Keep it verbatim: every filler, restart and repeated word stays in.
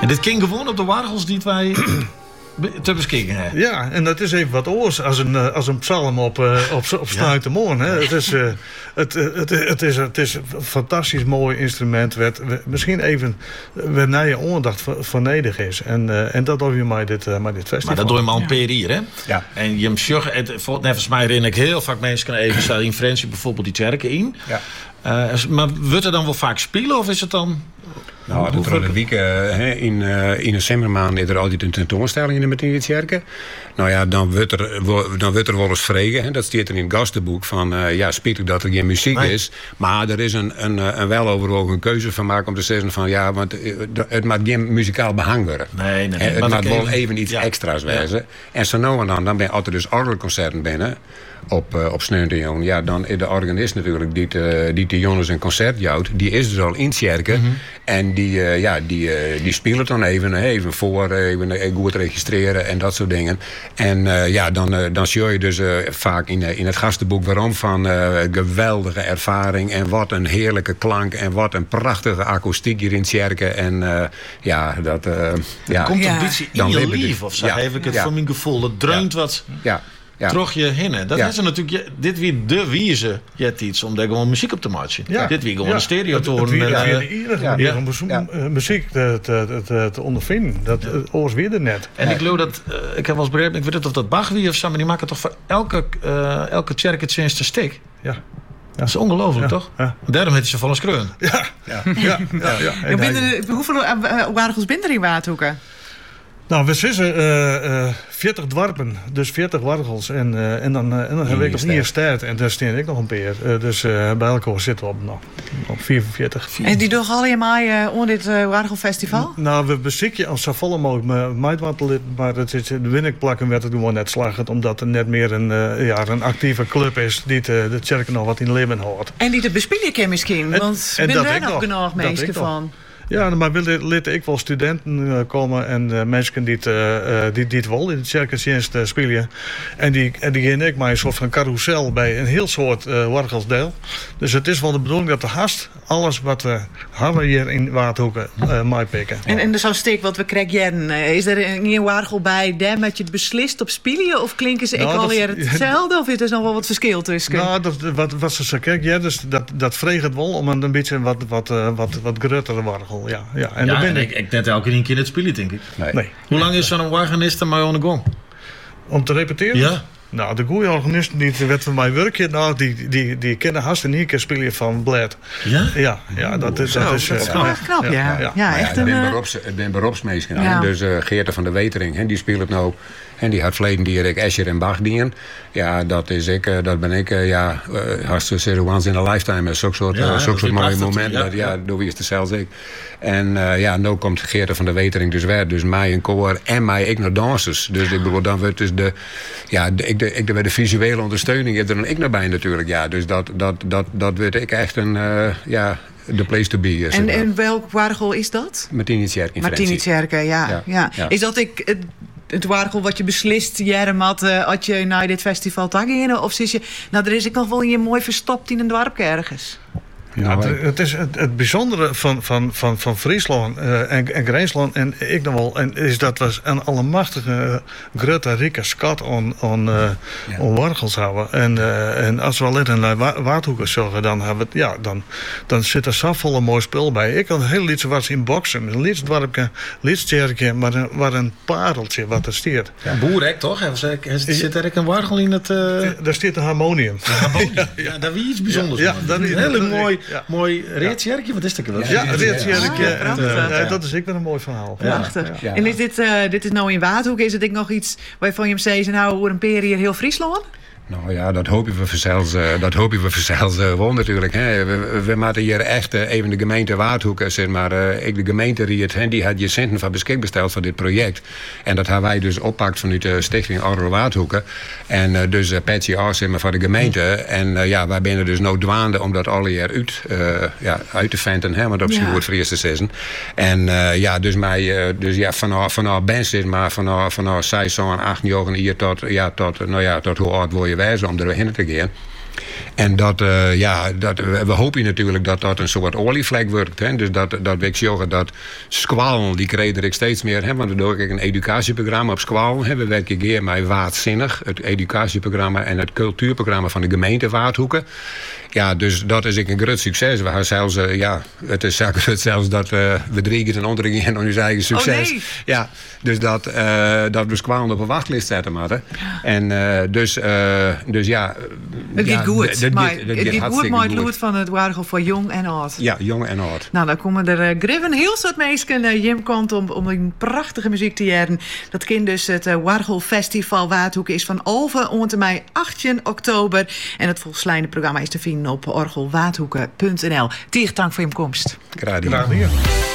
En dit ging gewoon op de wargels die wij te beschikken hebben. Ja, en dat is even wat oors als een, uh, als een psalm op, uh, op, op Snuitermoorn. Hè. Het, is, uh, het, het, het, is, het is een fantastisch mooi instrument. Werd, misschien even waar naar je aandacht voor nodig is. En, uh, en dat doe je met dit, uh, met dit festival. Maar dat doe je maar al een per hier, hè? Ja. En je zag, volgens mij herinner ik heel vaak mensen kunnen even staan in Fransie bijvoorbeeld die kerken in. Ja. Uh, maar wordt er dan wel vaak spelen of is het dan? Nou, de hele week uh, in, uh, in de zomermaand is er altijd een tentoonstelling in de Martinietskerken. Nou ja, dan wordt er, dan wordt er wel eens vregen. Hè. Dat staat er in het gastenboek van, uh, ja, spijtig dat er geen muziek nee. is. Maar er is een, een, een weloverwogen keuze van maken om te zeggen van, ja, want het mag geen muzikaal behang worden. Nee, nee. Het mag wel even iets ja. extra's wezen. Ja. En zo nou en dan, dan ben je altijd dus orgelconcerten binnen. Op, uh, op Sneuntejoen. Ja, dan is de organist natuurlijk die de, die de jongens een concert jouwt. Die is dus al in het kerken. Mm-hmm. En die, uh, ja, die, uh, die speelt dan even, even voor, even uh, goed registreren en dat soort dingen. En uh, ja, dan, uh, dan zie je dus uh, vaak in, uh, in het gastenboek waarom van uh, geweldige ervaring. En wat een heerlijke klank. En wat een prachtige akoestiek hier in het kerken. En uh, ja, dat... Uh, ja, komt ja. een beetje in je lief of zo. Ja. Heb ik het ja. van mijn gevoel. Het dreunt ja. wat... Ja. Ja. Trog je hinnen. Dat ja. is er natuurlijk. Dit weer de wijze. Je hebt iets om daar gewoon muziek op te maken. Ja. Dit weer gewoon ja. een stereotoren. Het weer de enige ja. manier om ja. muziek te, te, te, te ondervinden. Dat ja. oors weer er net. En ja. ik geloof dat. Uh, ik heb wel eens begrepen. Ik weet niet of dat Bach wie of zo. Maar die maken toch voor elke uh, elke kerk het sinds te stik. Ja. Ja. Dat is ongelooflijk, ja, toch? Ja. Daarom heet ze van een skreun. Ja, ja, ja. ja, ja, ja. ja binnen, hoeveel uh, wargels binnen er in Waardhoeken? Nou, we zitten uh, uh, veertig dwarpen, dus veertig wargels. En, uh, en dan, uh, en dan heb ik nog hier staat en daar steen ik nog een peer. Uh, dus uh, bij elkaar zitten we op, nou, op vierenveertig. En die doen allemaal uh, onder dit uh, wargelfestival? N- nou, we bezieken als zo volle mogelijk meidwantel, maar het is, de winnikplakken werd het gewoon net slagen, omdat er net meer een, uh, ja, een actieve club is die de, de kerk nog wat in leven houdt. En die te bespelen kan misschien, en, want er zijn er nog genoeg mensen van. Ja, maar willen lid ik wel studenten uh, komen en uh, mensen die het, uh, die, die het wel in de kerkendienst uh, spelen. En die, en die gaan ik maar een soort van carousel bij een heel soort uh, wargels deel. Dus het is wel de bedoeling dat de gast alles wat we hebben hier in Waardhoeken uh, meepikken. En, en zo'n steek wat we krijgen, is er een wargel bij daar met je het beslist op spelen? Of klinken ze nou, alweer hetzelfde? Of is er nog wel wat verschil tussen? Nou, dat, wat, wat ze zo kijken, ja, dus dat, dat vreeg het wel om een, een beetje wat, wat, uh, wat, wat gruttere wargel. Ja, ja. En, ja, ben en ik, ik net elke keer in het spelen, denk ik. Nee. nee. Hoe lang is zo'n organist er maar aan de gang? Om te repeteren? Ja. Nou, de goede organisten die werd van mij werken, nou, die, die, die kennen haast en hier keer spelen van Blad. Ja? Ja, ja dat is... Dat is, dat is knap, knap ja. ja. ja. ja echt ja, een... Ik ben, beroeps, ben beroepsmeester. Ja. Dus uh, Geerte van der Wetering, hè, die speelt het nou... En die had verleden die ik Escher en Bach dienen. Ja, dat is ik, uh, dat ben ik, uh, ja, uh, als ze zeggen once in a lifetime, zo'n soort, ja, uh, zo'n soort mooie moment. Ja, dat, ja, ja. doe je het zelfs ik. En uh, ja, nu komt Geerte van der Wetering dus weer. Dus mij een koor en mij ik naar dansers. Dus ik bedoel, dan wordt dus de, ja, de, ik, de, ik de, de visuele ondersteuning is er dan ik naar bij natuurlijk. Ja, dus dat, dat, dat, dat wordt ik echt een, uh, ja... The place to be. En, en welk wargel is dat? Martinietskerken. Martinietskerken, ja, ja. Ja. ja. Is dat ik... Het, het wargel wat je beslist, Jermat, uh, als je naar dit festival ging? Of zie je, nou, er is ik nog wel je mooi verstopt in een dorp ergens? Ja, het, het is het, het bijzondere van, van, van, van Friesland uh, en, en Grijsland en ik nog wel, en is dat we een allemachtige uh, grote rijke schat aan on, uh, ja. on wargels hebben. En, uh, en als we alleen naar wa- Waardhoeken zorgen, dan hebben we, ja, dan, dan zit er zo vol een mooi spul bij. Ik had heel iets wat in boksen, een lidsdwarpje, lidsterkje, maar een, maar een pareltje wat er staat. Ja, boerek toch? Er zit er een wargel in het. Uh... Daar staat een harmonium. Een harmonium. ja, ja. ja, daar wie iets bijzonders. Ja, ja, een hele mooi. Ja. Mooi reetsjerkje, wat is dat? Ja, ja een reetsjerkje. Ah, ja, ja, dat is ik wel een mooi verhaal. Prachtig. Ja. Ja. En is dit, uh, dit is nou in Waardhoek, is het ik nog iets waarvan je hem zei, nou, hoe een peer hier heel Friesland? Nou ja, dat hoop je we vanzelfs, uh, dat hoop je we vanzelfs uh, wel natuurlijk. Hè. We, we maken hier echt uh, even de gemeente Waardhoek, zeg maar, uh, ik de gemeente die, het, die had je centen van beschikbaar gesteld voor dit project. En dat hebben wij dus oppakt vanuit de stichting Orgel Waardhoeken. En uh, dus uh, Patsy A, zeg maar, voor de gemeente. En uh, ja, wij zijn er dus noodwaande om dat alle jaar uit, uh, ja, uit te venten, hè, want op zijn woord voor eerste seizoen. En uh, ja, dus mij, uh, dus ja, vanaf vanaf ben zeg maar, vanaf vanaf zes zo'n acht jaar hier tot, ja, tot, nou ja, tot hoe oud word je wijzen om er heen te gaan. En dat, uh, ja, dat, we hopen natuurlijk dat dat een soort olievlek wordt. Hè? Dus dat, dat we zorgen dat squalen, die kregen ik steeds meer. Hè? Want we doen ook een educatieprogramma op squalen. Hè? We werken hier met Waardzinnig, het educatieprogramma en het cultuurprogramma van de gemeente Waardhoeken. Ja, dus dat is een groot succes. We hebben zelfs, uh, ja, het is zeker zelfs dat uh, we drie keer en onderling en ons eigen succes. Oh nee. Ja, dus dat, uh, dat we squalen op een wachtlijst zetten moeten. En uh, dus, uh, dus ja. Het ja, gaat goed. Dat, maar dat, dat het gaat goed met het goed. lood van het Wargel voor jong en oud. Ja, jong en oud. Nou, dan komen er uh, griffen heel soort mensen uh, Jim komt om, om een prachtige muziek te jaren. Dat kind dus het uh, Wargel Festival Waardhoeken is van over onte mei achttien oktober. En het volslijnde programma is te vinden op orgelwaardhoeken punt n l. Tieg, dank voor je komst. Graag gedaan.